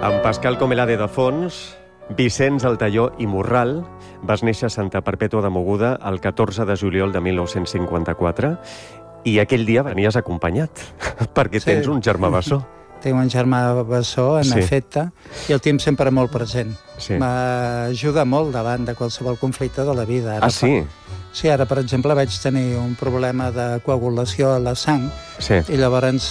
Amb Pascal Comelade de fons, Vicenç Altaió i Morral, vas néixer a Santa Perpètua de Mogoda el 14 de juliol de 1954 i aquell dia venies acompanyat, perquè tens un germà bessó. Tinc un germà bessó, en efecte, i el tinc sempre molt present. M'ajuda molt davant de qualsevol conflicte de la vida. Ah, sí? Sí, ara, per exemple, vaig tenir un problema de coagulació a la sang i llavors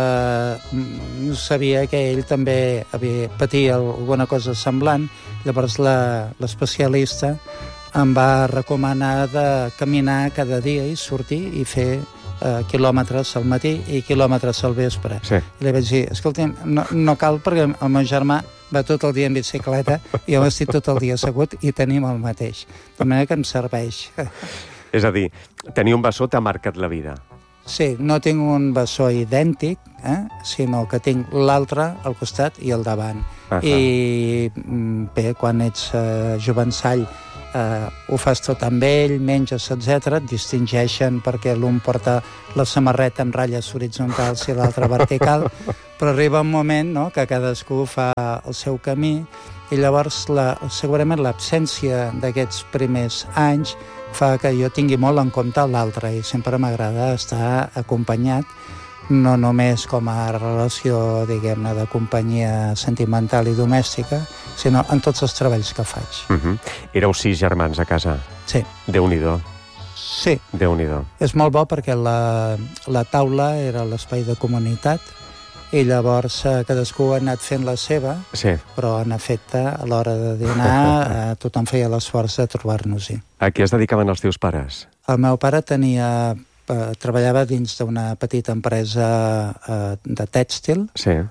sabia que ell també patia alguna cosa semblant. Llavors l'especialista em va recomanar de caminar cada dia i sortir i fer quilòmetres al matí i quilòmetres al vespre. I li vaig dir, escolta'm, no cal perquè el meu germà va tot el dia en bicicleta i jo estic tot el dia assegut i tenim el mateix. De manera que em serveix. És a dir, tenir un bessó t'ha marcat la vida. Sí, no tinc un bessó idèntic, sinó que tinc l'altre al costat i al davant. I bé, quan ets jovençall ho fas tot amb ell, menges, etc. Et distingeixen perquè l'un porta la samarreta amb ratlles horitzontals i l'altre vertical, però arriba un moment que cadascú fa el seu camí i llavors segurament l'absència d'aquests primers anys fa que jo tingui molt en compte l'altre i sempre m'agrada estar acompanyat, no només com a relació, diguem-ne, de companyia sentimental i domèstica, sinó en tots els treballs que faig. Éreu 6 germans a casa? Sí. Déu-n'hi-do. Sí. Déu-n'hi-do. És molt bo perquè la taula era l'espai de comunitat i llavors cadascú ha anat fent la seva, però en efecte, a l'hora de dinar, tothom feia l'esforç de trobar-nos-hi. A què es dedicaven els teus pares? El meu pare treballava dins d'una petita empresa de tèxtil,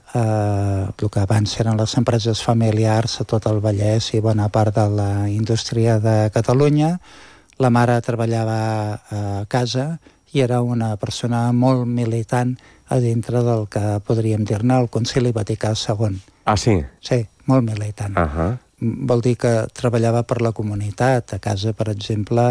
el que abans eren les empreses familiars a tot el Vallès i bona part de la indústria de Catalunya. La mare treballava a casa i era una persona molt militant a dintre del que podríem dir-ne el Concili Vaticà II. Ah, sí? Sí, molt militant. Vol dir que treballava per la comunitat. A casa, per exemple,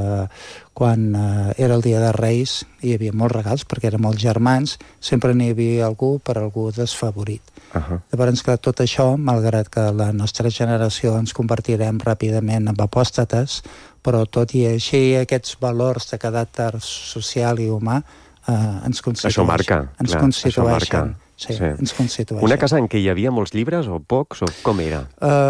quan era el dia de Reis, hi havia molts regals, perquè eren molts germans, sempre n'hi havia algú per algú desfavorit. Llavors, que tot això, malgrat que la nostra generació ens convertirem ràpidament en apòstates, però tot i així aquests valors de caràcter social i humà ens constitueixen. Això marca. Ens constitueixen. Sí, ens constitueixen. Una casa en què hi havia molts llibres o pocs, o com era?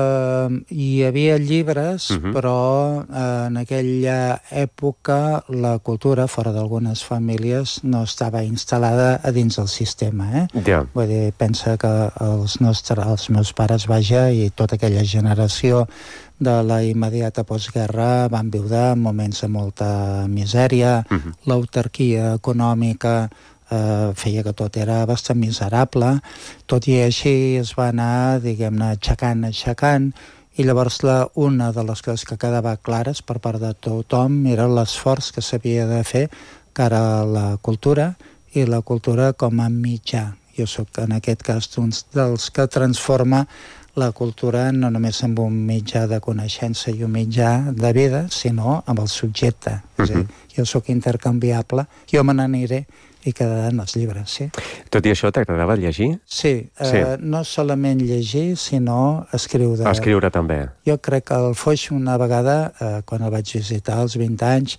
Hi havia llibres, però en aquella època la cultura, fora d'algunes famílies, no estava instal·lada a dins del sistema. Vull dir, pensa que els meus pares, i tota aquella generació de la immediata postguerra van viure moments de molta misèria, l'autarquia econòmica feia que tot era bastant miserable, tot i així es va anar, diguem-ne, aixecant, i llavors una de les coses que quedava clares per part de tothom era l'esforç que s'havia de fer cara a la cultura, i la cultura com a mitjà. Jo sóc, en aquest cas, un dels que transforma la cultura no només amb un mitjà de coneixença i un mitjà de vida, sinó amb el subjecte. És a dir, jo sóc intercanviable, jo me n'aniré i quedaran els llibres, sí. Tot i això, t'agradava llegir? Sí, no solament llegir, sinó escriure. Escriure també. Jo crec que el Foix una vegada, quan el vaig visitar als 20 anys,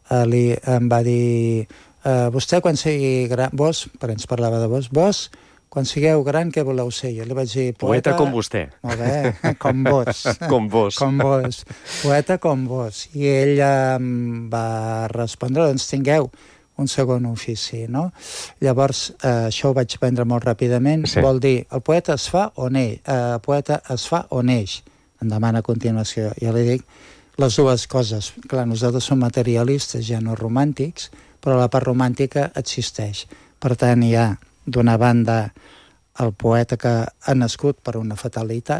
em va dir, vostè quan sigui gran, vos, perquè ens parlava de vos, quan sigueu gran, què voleu ser? Jo li vaig dir, poeta com vostè. Molt bé, com vos. Com vos. Com vos. Poeta com vos. I ell em va respondre, doncs tingueu un segon ofici, no? Llavors, això ho vaig prendre molt ràpidament. Vol dir, el poeta es fa o neix? El poeta es fa o neix? Em demana a continuació. Jo li dic les dues coses. Clar, nosaltres som materialistes, ja no romàntics, però la part romàntica existeix. Per tant, hi ha, d'una banda, el poeta que ha nascut per una fatalitat.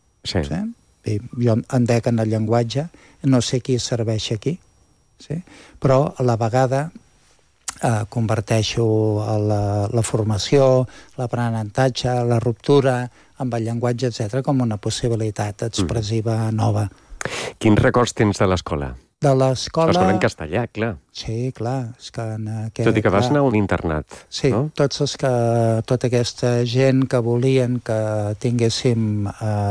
Jo em dec en el llenguatge, no sé qui serveix aquí, però a la vegada converteixo la formació, l'aprenentatge, la ruptura amb el llenguatge, etc., com una possibilitat expressiva nova. Quins records tens de l'escola? De l'escola... Escola en castellà, clar. Sí, clar. És que tot i que vas anar a un internat. Sí, no? Tota aquesta gent que volien que tinguéssim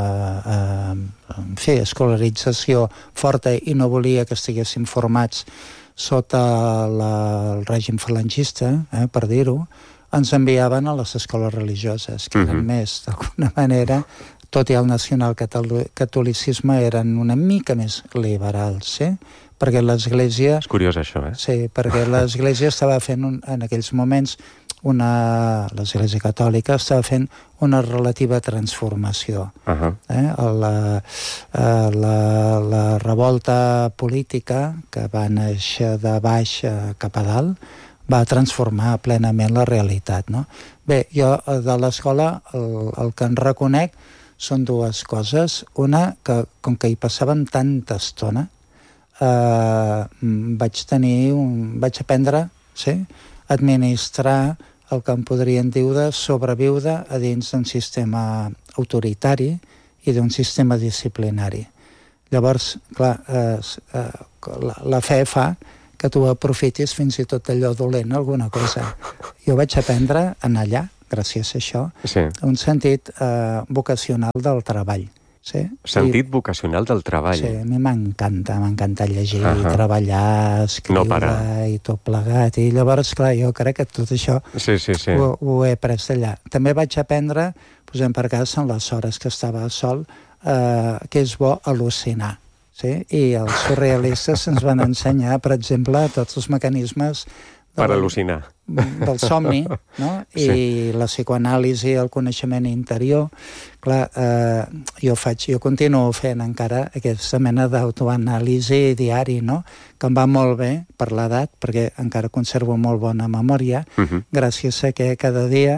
escolarització forta i no volia que estiguéssim formats sota el règim falangista, per dir-ho, ens enviaven a les escoles religioses, que eren més, d'alguna manera, tot i el nacionalcatolicisme, eren una mica més liberals, perquè l'Església... És curiós, això, Sí, perquè l'Església estava fent, en aquells moments, l'Església Catòlica estava fent una relativa transformació. La revolta política, que va néixer de baix cap a dalt, va transformar plenament la realitat, no? Bé, jo de l'escola el que en reconec són dues coses. Una, que com que hi passàvem tanta estona, vaig aprendre a administrar el que en podrien dir de sobreviure a dins d'un sistema autoritari i d'un sistema disciplinari. Llavors, clar, la fe fa que tu aprofitis fins i tot allò dolent, alguna cosa. Jo vaig aprendre a anar allà, gràcies a això, un sentit vocacional del treball. Sentit vocacional del treball. Sí, a mi m'encanta llegir, treballar, escriure i tot plegat. I llavors, clar, jo crec que tot això ho he après allà. També vaig aprendre, posem per cas, en les hores que estava sol, que és bo al·lucinar. I els surrealistes ens van ensenyar, per exemple, tots els mecanismes per al·lucinar. Del somni, no? I la psicoanàlisi, el coneixement interior. Clar, jo continuo fent encara aquesta mena d'autoanàlisi diari, no? Que em va molt bé per l'edat, perquè encara conservo molt bona memòria, gràcies a que cada dia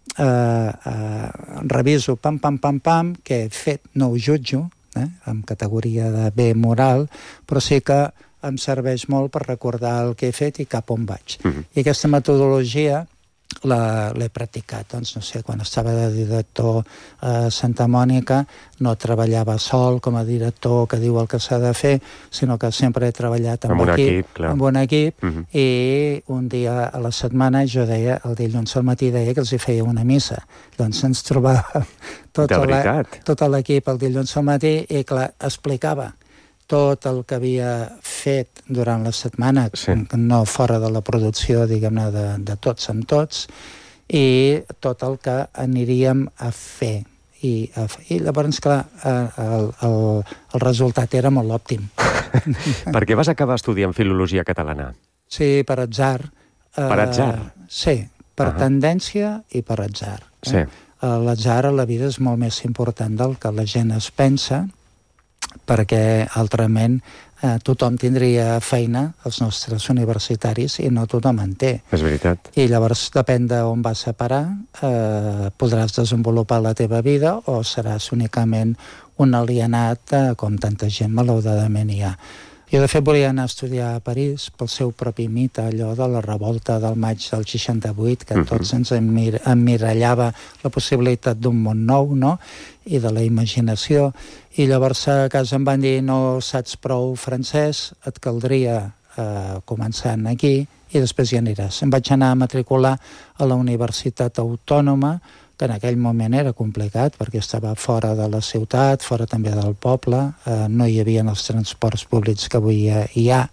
reviso pam, què he fet, no ho jutjo, amb categoria de bé moral, però sí que em serveix molt per recordar el que he fet i cap on vaig. I aquesta metodologia l'he practicat. Doncs no sé, quan estava de director a Santa Mònica no treballava sol com a director que diu el que s'ha de fer, sinó que sempre he treballat amb un equip, i un dia a la setmana jo deia, el dilluns al matí deia que els hi feia una missa. Doncs ens trobàvem tot l'equip el dilluns al matí i clar, explicava tot el que havia fet durant la setmana, no fora de la producció, diguem-ne, de tots amb tots, i tot el que aniríem a fer. I llavors, clar, el resultat era molt òptim. Per què vas acabar estudiant filologia catalana? Sí, per atzar. Per atzar? Sí, per tendència i per atzar. L'atzar a la vida és molt més important del que la gent es pensa, perquè altrament tothom tindria feina als nostres universitaris i no tothom en té. És veritat. I llavors depèn d'on vas a parar, podràs desenvolupar la teva vida o seràs únicament un alienat com tanta gent malauradament hi ha. Jo, de fet, volia anar a estudiar a París pel seu propi mite, allò de la revolta del maig del 68, que tots ens emmirallava la possibilitat d'un món nou, no?, i de la imaginació. I llavors a casa em van dir, no saps prou francès, et caldria començant aquí i després ja aniràs. Em vaig anar a matricular a la Universitat Autònoma, que en aquell moment era complicat perquè estava fora de la ciutat, fora també del poble, no hi havia els transports públics que avui hi ha,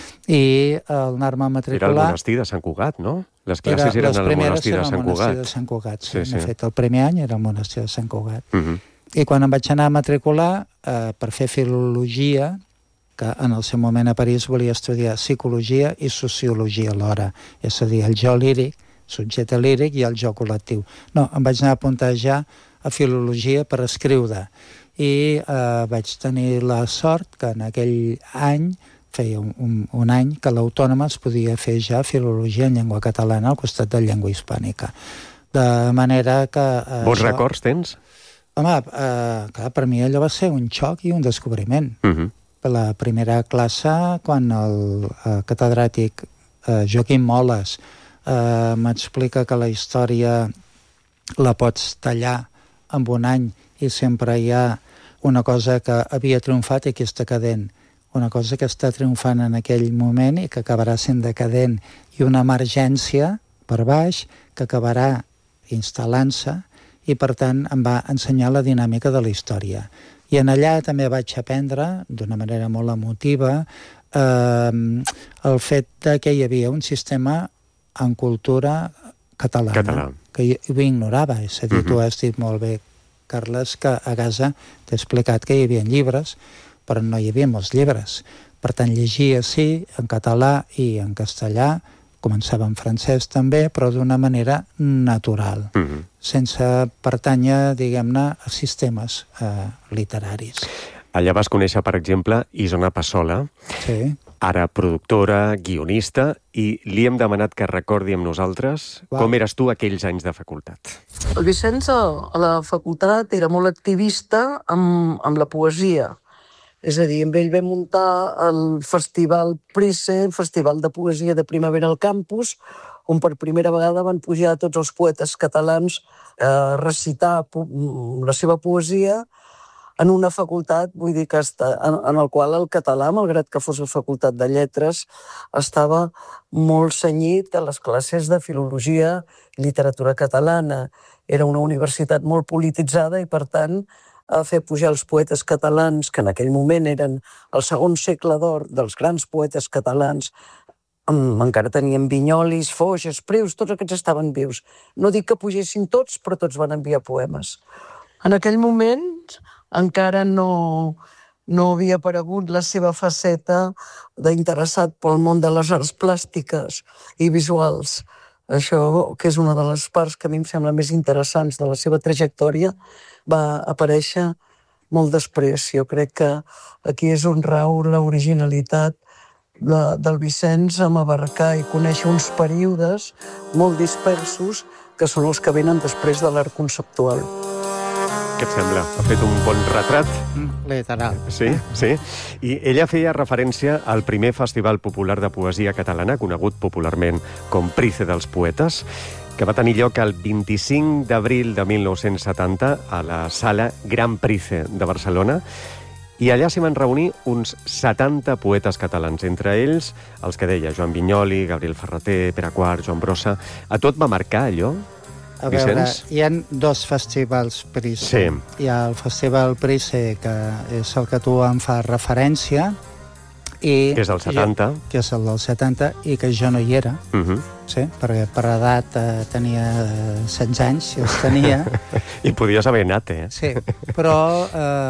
i al anar-me a matricular... Era el monestir de Sant Cugat, no? Les classes eren al monestir de Sant Cugat. Les primeres eren al monestir de Sant Cugat, sí. De fet, el primer any era al monestir de Sant Cugat. I quan em vaig anar a matricular per fer filologia, que en el seu moment a París volia estudiar psicologia i sociologia alhora, és a dir, el jo líric, subjecte líric i el jo col·lectiu. No, em vaig anar a apuntar ja a filologia per escriure i vaig tenir la sort que en aquell any, feia un any, que a l'Autònoma es podia fer ja filologia en llengua catalana al costat de llengua hispànica. De manera que... Bons records tens? Home, clar, per mi allò va ser un xoc i un descobriment. Per la primera classe, quan el catedràtic Joaquim Moles m'explica que la història la pots tallar en un any i sempre hi ha una cosa que havia triomfat i que és decadent. una cosa que està triomfant en aquell moment i que acabarà sent decadent, i una emergència per baix que acabarà instal·lant-se, i per tant em va ensenyar la dinàmica de la història. I en allà també vaig aprendre, d'una manera molt emotiva, el fet que hi havia un sistema en cultura catalana, que jo ignorava. És a dir, tu has dit molt bé, Carles, que a casa t'he explicat que hi havia llibres, però no hi havia molts llibres. Per tant, llegia sí, en català i en castellà, començava en francès també, però d'una manera natural, sense pertànyer, diguem-ne, a sistemes literaris. Allà vas conèixer, per exemple, Isona Passola, ara productora, guionista, i li hem demanat que recordi amb nosaltres com eres tu aquells anys de facultat. El Vicenç a la facultat era molt activista amb la poesia. És a dir, amb ell vam muntar el Festival Price, el Festival de Poesia de Primavera al campus, on per primera vegada van pujar tots els poetes catalans a recitar la seva poesia en una facultat, vull dir que en el qual el català, malgrat que fos la facultat de lletres, estava molt cenyit a les classes de filologia i literatura catalana. Era una universitat molt polititzada i, per tant, a fer pujar els poetes catalans, que en aquell moment eren el segon segle d'or dels grans poetes catalans, encara tenien Vinyolis, Foix, Esprius, tots aquests estaven vius. No dic que pugessin tots, però tots van enviar poemes. En aquell moment encara no havia aparegut la seva faceta d'interessat pel món de les arts plàstiques i visuals. Això, que és una de les parts que a mi em sembla més interessants de la seva trajectòria, va aparèixer molt després. Jo crec que aquí és on rau l'originalitat del Vicenç, amb abarcar i conèixer uns períodes molt dispersos que són els que venen després de l'art conceptual. Què et sembla? Ha fet un bon retrat? Literal. Sí, sí. I ella feia referència al primer Festival Popular de Poesia Catalana, conegut popularment com Price dels Poetes, que va tenir lloc el 25 d'abril de 1970 a la Sala Gran Price de Barcelona, i allà s'hi van reunir uns 70 poetes catalans, entre ells els que deia Joan Vinyoli, Gabriel Ferrater, Pere Quart, Joan Brossa. A tot va marcar allò? A veure, hi ha dos festivals Price. Sí. Hi ha el Festival Price, que és el que tu em fas referència, que és del 70. Que és el del 70, i que jo no hi era. Sí, perquè per edat tenia 16 anys, i els tenia. I podies haver anat, Sí, però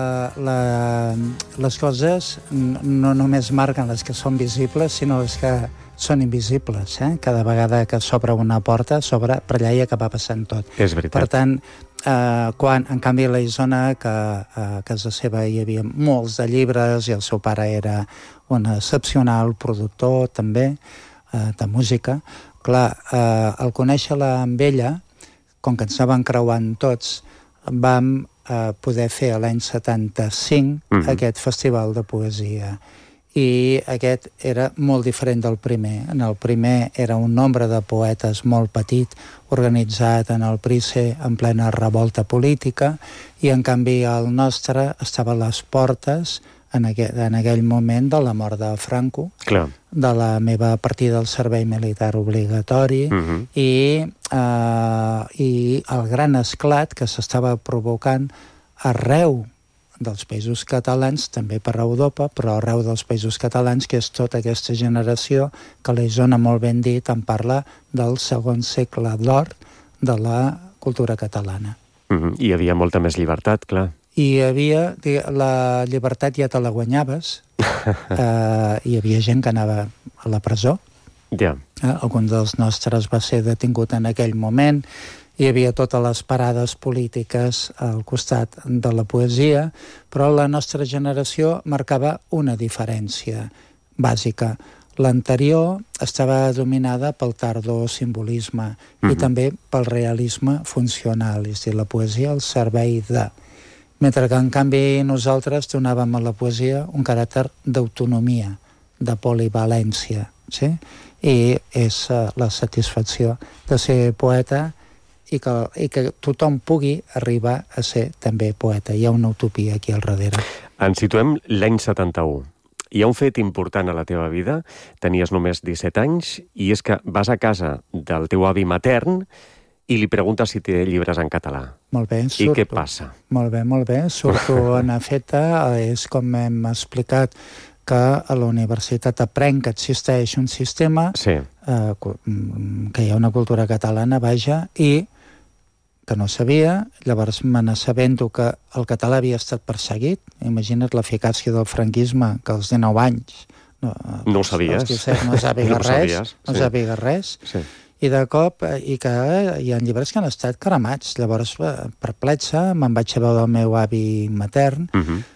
les coses no només marquen les que són visibles, sinó les que són invisibles. Cada vegada que s'obre una porta, s'obre per allà i acaba passant tot. És veritat. Per tant, quan, en canvi, a la Isona, que a casa seva hi havia molts de llibres i el seu pare era un excepcional productor també de música, clar, al conèixer-la amb ella, com que ens anaven creuant tots, vam poder fer l'any 75 aquest festival de poesia. I aquest era molt diferent del primer. En el primer era un nombre de poetes molt petit, organitzat en el Price en plena revolta política, i en canvi el nostre estava a les portes en aquell moment de la mort de Franco, de la meva partida del servei militar obligatori, i el gran esclat que s'estava provocant arreu dels països catalans, també per Europa, però arreu dels països catalans, que és tota aquesta generació que la Isona molt ben dit en parla del segon segle d'or de la cultura catalana. Hi havia molta més llibertat, clar. I hi havia, la llibertat ja te la guanyaves, hi havia gent que anava a la presó, algun dels nostres va ser detingut en aquell moment, hi havia totes les parades polítiques al costat de la poesia, però la nostra generació marcava una diferència bàsica. L'anterior estava dominada pel tardosimbolisme i també pel realisme funcional, és a dir, la poesia al servei de... Mentre que, en canvi, nosaltres donàvem a la poesia un caràcter d'autonomia, de polivalència, sí? I és la satisfacció de ser poeta i que tothom pugui arribar a ser també poeta. Hi ha una utopia aquí al darrere. Ens situem l'any 71. hi ha un fet important a la teva vida, tenies només 17 anys, i és que vas a casa del teu avi matern i li preguntes si té llibres en català. Molt bé, surto. I què passa? Molt bé. Surto en efecte, és com hem explicat, que a la universitat aprenc que existeix un sistema, Sí. Que hi ha una cultura catalana, vaja, i que no sabia, llavors me n'assabento que el català havia estat perseguit. Imagina't l'eficàcia del franquisme, que als 19 anys... No ho sabies. Als 17 no sabia res. No sabia res. Sí. I de cop, i que hi ha llibres que han estat cremats. Llavors, perplexa, me'n vaig a veure el meu avi matern,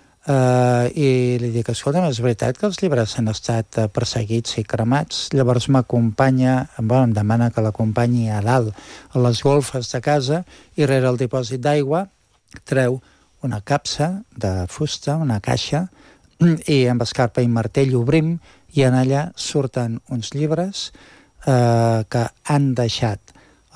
i li dic, escolta, és veritat que els llibres han estat perseguits i cremats? Llavors m'acompanya, em demana que l'acompanyi a dalt, a les golfes de casa, i rere el dipòsit d'aigua treu una capsa de fusta, una caixa, i amb escarpa i martell obrim, i en allà surten uns llibres que han deixat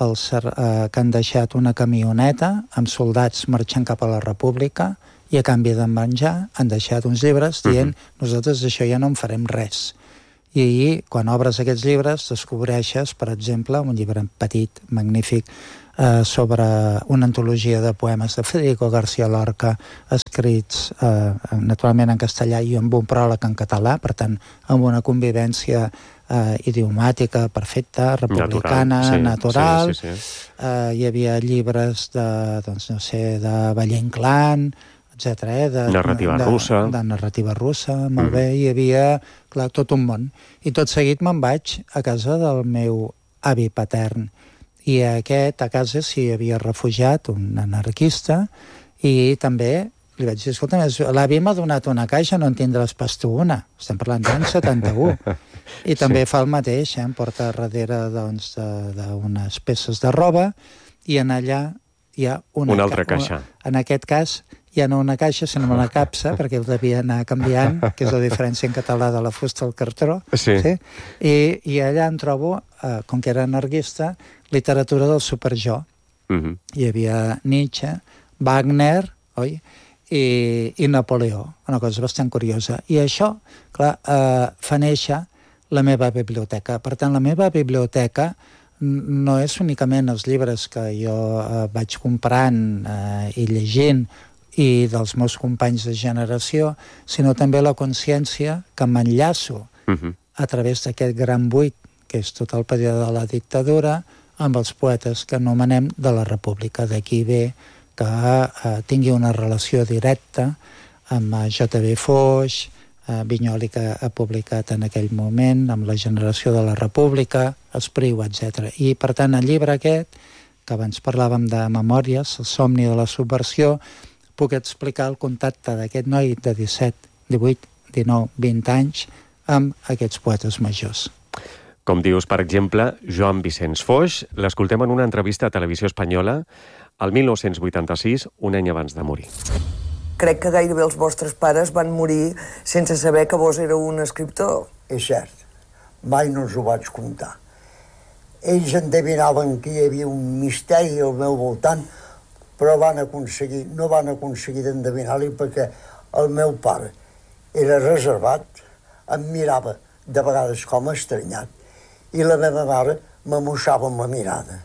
una camioneta amb soldats marxant cap a la República, i a canvi de menjar han deixat uns llibres dient nosaltres d'això ja no en farem res. I quan obres aquests llibres descobreixes, per exemple, un llibre petit, magnífic, sobre una antologia de poemes de Federico García Lorca, escrits naturalment en castellà i amb un pròleg en català, per tant, amb una convivència idiomàtica perfecta, republicana, natural. Sí. Hi havia llibres de Valle Inclán, etc. De narrativa russa. De narrativa russa, molt bé. Hi havia, clar, tot un món. I tot seguit me'n vaig a casa del meu avi patern. I aquest a casa s'hi havia refugiat, un anarquista, i també li vaig dir, escolta, l'avi m'ha donat una caixa, no en tindràs pas tu una. Estem parlant d'any 71. I també fa el mateix, em porta darrere d'unes peces de roba, i en allà hi ha una altra caixa. En aquest cas, ja no una caixa, sinó una capsa, perquè el devia anar canviant, que és la diferència en català de la fusta al cartró. Sí. I allà en trobo, com que era anarquista, literatura del superjo. Hi havia Nietzsche, Wagner, oi? I Napoleó, una cosa bastant curiosa. I això, clar, fa néixer la meva biblioteca. Per tant, la meva biblioteca no és únicament els llibres que jo vaig comprant i llegint, i dels meus companys de generació, sinó també la consciència que m'enllaço a través d'aquest gran buit, que és tot el període de la dictadura, amb els poetes que anomenem de la República. D'aquí ve que tingui una relació directa amb J.B. Foix, Vinyoli, que ha publicat en aquell moment, amb la generació de la República, Espriu, etc. I, per tant, el llibre aquest, que abans parlàvem de memòries, el somni de la subversió, puc explicar el contacte d'aquest noi de 17, 18, 19, 20 anys amb aquests poetes majors. Com dius, per exemple, Joan Vicenç Foix, l'escoltem en una entrevista a Televisió Espanyola el 1986, un any abans de morir. Crec que gairebé els vostres pares van morir sense saber que vos éreu un escriptor. És cert, mai no us ho vaig contar. Ells endevinaven que hi havia un misteri al meu voltant, però no van aconseguir d'endevinar-li perquè el meu pare era reservat, em mirava de vegades com estranyat i la meva mare m'amossava amb la mirada.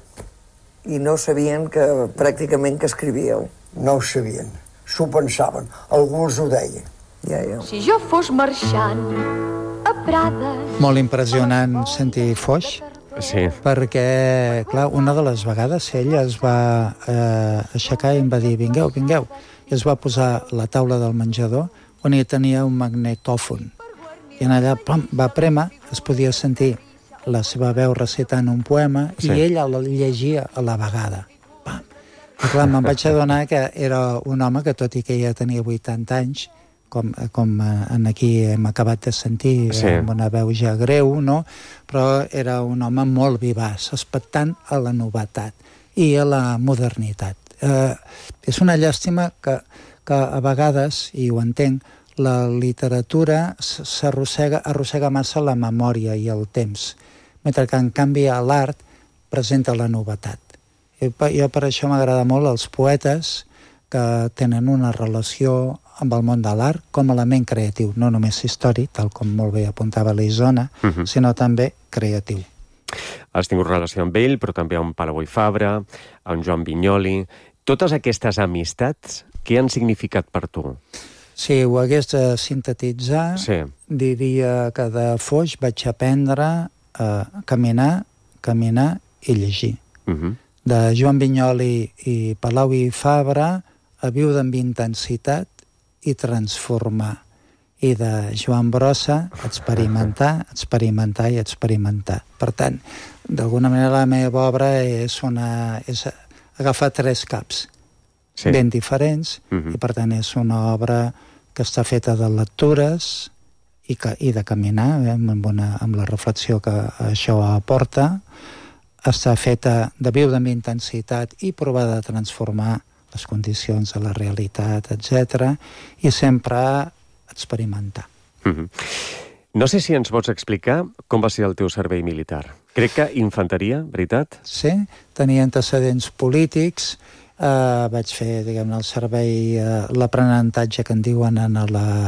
I no sabien pràcticament que escrivíeu? No ho sabien, s'ho pensaven, algú els ho deia. Ja. Si jo fos marxant a Prada... Molt impressionant sentir Foix, Sí. perquè, clar, una de les vegades ell es va aixecar i em va dir vingueu, i es va posar a la taula del menjador on hi tenia un magnetòfon i en allà va prémer, es podia sentir la seva veu recitant un poema i ell el llegia a la vegada. I clar, me'n vaig adonar que era un home que, tot i que ja tenia 80 anys, com aquí hem acabat de sentir, amb una veu ja greu, no? Però era un home molt vivaç, expectant a la novetat i a la modernitat. És una llàstima que a vegades, i ho entenc, la literatura arrossega massa la memòria i el temps, mentre que en canvi l'art presenta la novetat. Jo per això m'agrada molt els poetes que tenen una relació amb el món de l'art com a element creatiu, no només històric, tal com molt bé apuntava l'Isona, sinó també creatiu. Has tingut relació amb ell, però també amb Palau i Fabra, amb Joan Vinyoli. Totes aquestes amistats, què han significat per tu? Si ho hagués de sintetitzar, diria que de Foix vaig aprendre a caminar i llegir. De Joan Vinyoli i Palau i Fabra a viure amb intensitat i transformar. I de Joan Brossa experimentar. Per tant, d'alguna manera la meva obra és agafar 3 caps ben diferents i per tant és una obra que està feta de lectures i de caminar, amb la reflexió que això aporta. Està feta de viure amb intensitat i provar de transformar les condicions de la realitat, etc. I sempre experimentar. No sé si ens pots explicar com va ser el teu servei militar. Crec que infanteria, veritat? Sí, tenia antecedents polítics. Vaig fer, diguem-ne, el servei, l'aprenentatge que en diuen en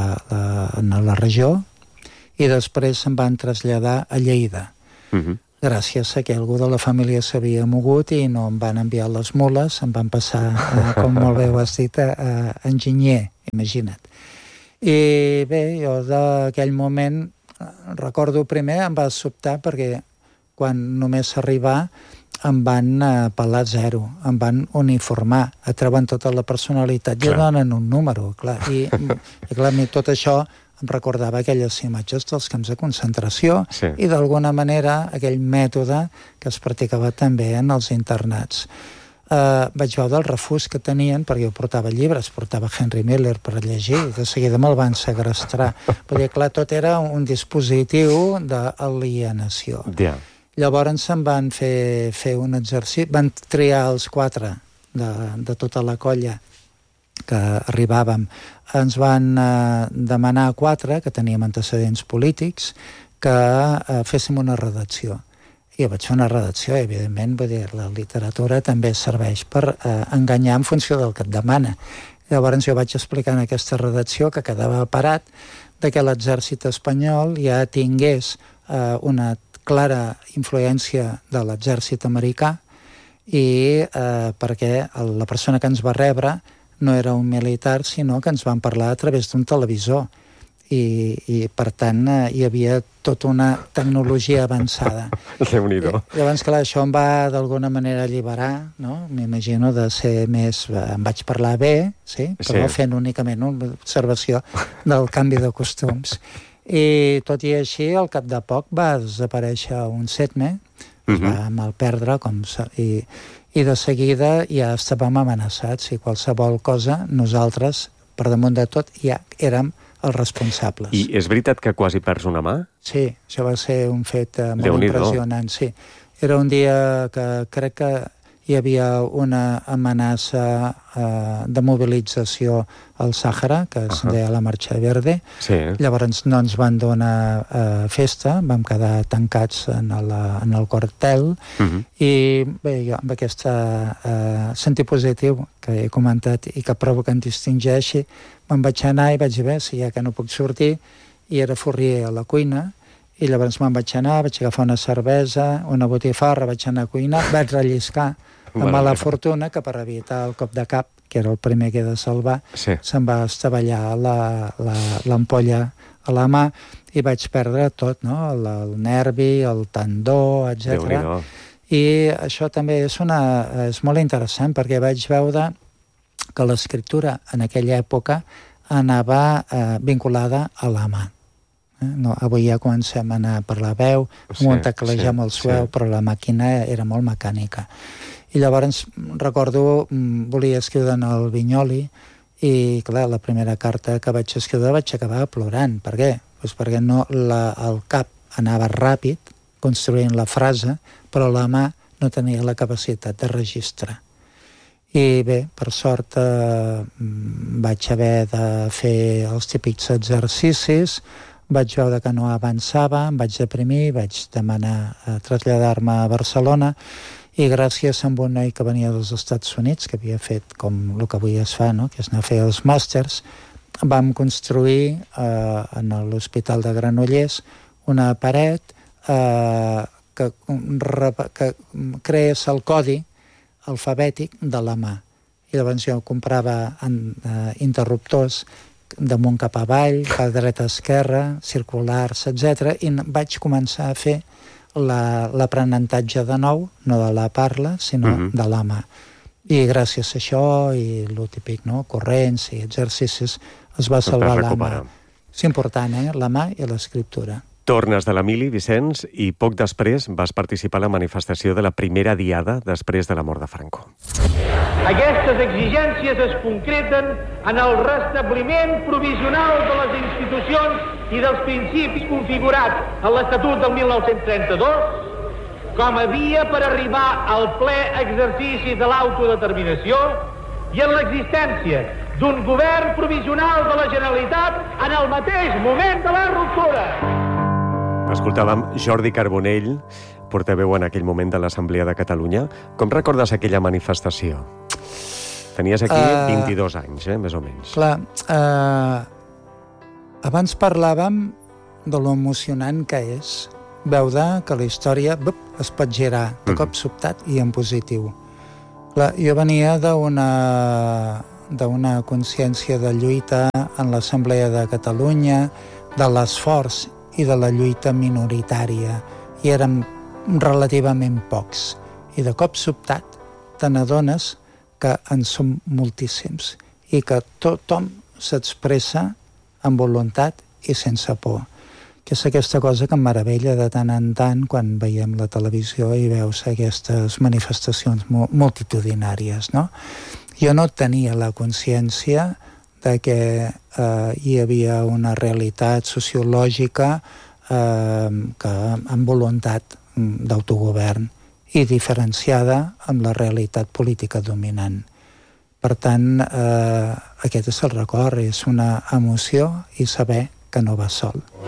la regió, i després em van traslladar a Lleida. Gràcies a que algú de la família s'havia mogut i no em van enviar les mules, em van passar, com molt bé ho has dit, a enginyer, imagina't. I bé, jo d'aquell moment recordo primer, em va sobtar perquè quan només arribar em van pelar 0, em van uniformar, et treuen tota la personalitat i et donen un número, clar. I clar, a mi tot això em recordava aquelles imatges dels camps de concentració i d'alguna manera aquell mètode que es practicava també en els internats. Vaig veure el refús que tenien, perquè jo portava llibres, portava Henry Miller per llegir, i de seguida me'l van segrestar. Perquè, clar, tot era un dispositiu d'alienació. Llavors em van fer un exercici, van triar els 4 de tota la colla que arribàvem. Ens van demanar 4, que teníem antecedents polítics, que féssim una redacció. I jo vaig fer una redacció, i evidentment, vull dir, la literatura també serveix per enganyar en funció del que et demana. Llavors jo vaig explicar en aquesta redacció que quedava parat de que l'exèrcit espanyol ja tingués una clara influència de l'exèrcit americà i perquè la persona que ens va rebre no era un militar, sinó que ens van parlar a través d'un televisor. I per tant, hi havia tota una tecnologia avançada. Déu-n'hi-do. Llavors, clar, això em va d'alguna manera alliberar, no? M'imagino de ser més... Em vaig parlar bé, sí, però fent únicament una observació del canvi de costums. I tot i així, al cap de poc va desaparèixer un setme, es va mal perdre, i de seguida ja estàvem amenaçats, i qualsevol cosa, nosaltres, per damunt de tot, ja érem els responsables. I és veritat que quasi perds una mà? Sí, això va ser un fet molt impressionant, sí. Era un dia que crec que hi havia una amenaça de mobilització al Sàhara, que es deia la Marxa Verde. Llavors no ens van donar festa, vam quedar tancats en el quartel, i bé, jo amb aquest sentit positiu que he comentat i que provo que em distingeixi, me'n vaig anar i vaig dir, bé, si ja que no puc sortir, i era forrier a la cuina, i llavors me'n vaig anar, vaig agafar una cervesa, una botifarra, vaig anar a cuinar, vaig relliscar amb mala fortuna que per evitar el cop de cap, que era el primer que he de salvar, se'm va estavellar l'ampolla a la mà i vaig perdre tot, no? El nervi, el tendó, etc. I això també és molt interessant perquè vaig veure que l'escriptura en aquella època anava vinculada a la mà. No, avui ja comencem a anar per la veu, amb un teclejar molt suau, però la màquina era molt mecànica. I llavors recordo, volia escriure en el Vinyoli, i clar, la primera carta que vaig escriure vaig acabar plorant. Per què? Pues perquè el cap anava ràpid, construint la frase, però la mà no tenia la capacitat de registrar. I bé, per sort vaig haver de fer els típics exercicis, vaig veure que no avançava, em vaig deprimir, vaig demanar traslladar-me a Barcelona, i gràcies a un noi que venia dels Estats Units, que havia fet com el que avui es fa, no? Que és anar a fer els màsters, vam construir en l'Hospital de Granollers una paret que creés el codi alfabètic de la mà. I llavors jo comprava interruptors damunt cap avall, per dreta a esquerra, circulars, etc. I vaig començar a fer l'aprenentatge de nou, no de la parla, sinó de la mà. I gràcies a això, i el típic, no?, corrents i exercicis, es va salvar la mà. És important, la mà i l'escriptura. Tornes de l'Emili, Vicenç, i poc després vas participar a la manifestació de la primera diada després de la mort de Franco. Aquestes exigències es concreten en el restabliment provisional de les institucions i dels principis configurats en l'Estatut del 1932 com a via per arribar al ple exercici de l'autodeterminació i en l'existència d'un govern provisional de la Generalitat en el mateix moment de la ruptura. Escoltàvem Jordi Carbonell, portaveu en aquell moment de l'Assemblea de Catalunya. Com recordes aquella manifestació? Tenies aquí 22 anys, més o menys. Clar, abans parlàvem de lo emocionant que és veure que la història es pot girar de cop sobtat i en positiu. Clar, jo venia d'una consciència de lluita en l'Assemblea de Catalunya, de l'esforç i de la lluita minoritària, i érem relativament pocs. I de cop sobtat te n'adones que en som moltíssims i que tothom s'expressa amb voluntat i sense por. Que és aquesta cosa que em meravella de tant en tant quan veiem la televisió i veus aquestes manifestacions multitudinàries, no? Jo no tenia la consciència de que hi havia una realitat sociològica amb voluntat d'autogovern i diferenciada amb la realitat política dominant. Per tant, aquest és el record, és una emoció i saber que no va sol.